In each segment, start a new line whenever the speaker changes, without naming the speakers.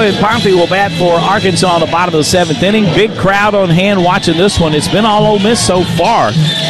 and Pompey will bat for Arkansas in the bottom of the 7th inning. Big crowd on hand watching this one. It's been all Ole Miss so far.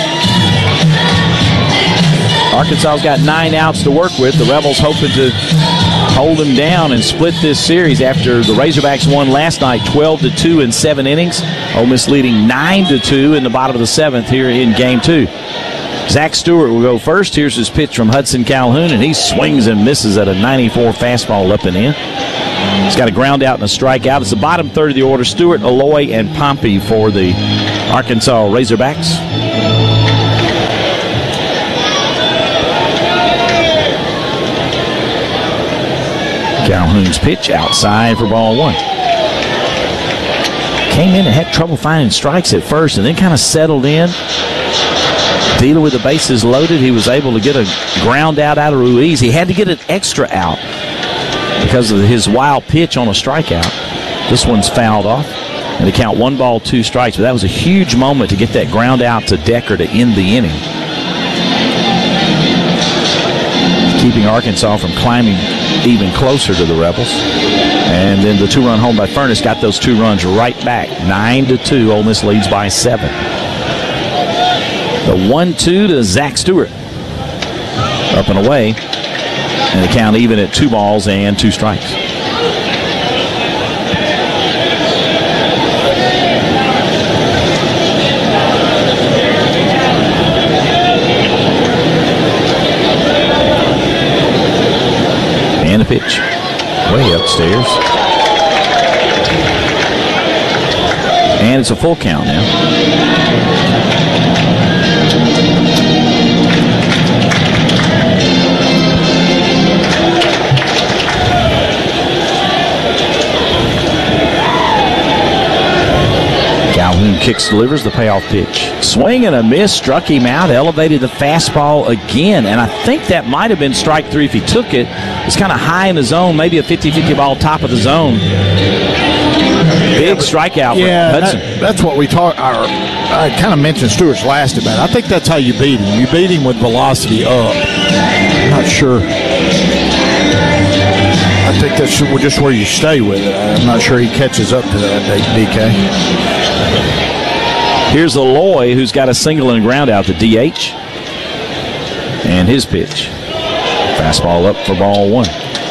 Arkansas's got 9 outs to work with. The Rebels hoping to hold them down and split this series after the Razorbacks won last night 12-2 in 7 innings. Ole Miss leading 9-2 in the bottom of the 7th here in Game 2. Zach Stewart will go first. Here's his pitch from Hudson Calhoun, and he swings and misses at a 94 fastball up and in. He's got a ground out and a strikeout. It's the bottom third of the order. Stewart, Aloy, and Pompey for the Arkansas Razorbacks. Calhoun's pitch outside for ball 1. Came in and had trouble finding strikes at first and then kind of settled in. Dealing with the bases loaded, he was able to get a ground out of Ruiz. He had to get an extra out because of his wild pitch on a strikeout. This one's fouled off, and they count 1 ball, 2 strikes. But that was a huge moment to get that ground out to Decker to end the inning. Keeping Arkansas from climbing even closer to the Rebels. And then the 2-run home by Furness got those 2 runs right back. 9-2, Ole Miss leads by 7. The 1-2 to Zach Stewart. Up and away. And the count even at 2 balls and 2 strikes. And a pitch. Way upstairs. And it's a full count now. Calhoun kicks, delivers the payoff pitch. Swing and a miss, struck him out, elevated the fastball again, and I think that might have been strike 3 if he took it. It's kind of high in the zone, maybe a 50-50 ball top of the zone. Big strikeout for Hudson.
That's what we talked. I kind of mentioned Stewart's last at bat. I think that's how you beat him. You beat him with velocity up. I'm not sure. I think that's just where you stay with it. I'm not sure he catches up to that, DK.
Here's Aloy, who's got a single and a ground out to DH. And his pitch. Fastball up for ball 1.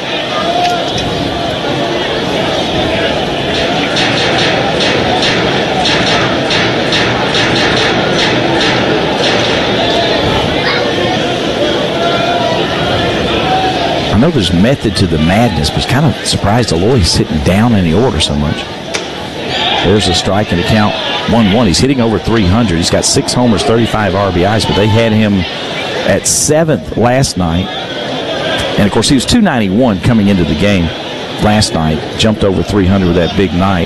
I know there's method to the madness, but it's kind of surprised Aloy's sitting down in the order so much. There's a strike and a count 1-1. He's hitting over 300. He's got 6 homers, 35 RBIs, but they had him at 7th last night. And, of course, he was 291 coming into the game last night. Jumped over 300 with that big night.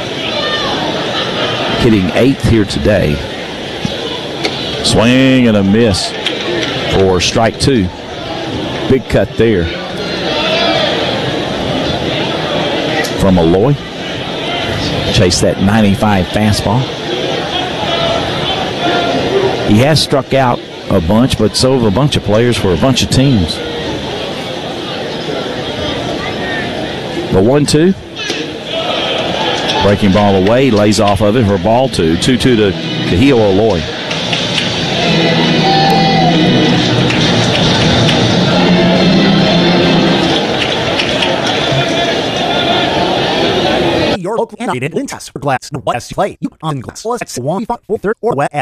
Hitting 8th here today. Swing and a miss for strike 2. Big cut there from Aloy. Chase that 95 fastball. He has struck out a bunch, but so have a bunch of players for a bunch of teams. The 1-2. Breaking ball away, lays off of it for ball 2. 2-2 to Kahil Aloy.
Your local and Lintas for glass. No, what else you play? You on glass. Let's 1 4 3 or what?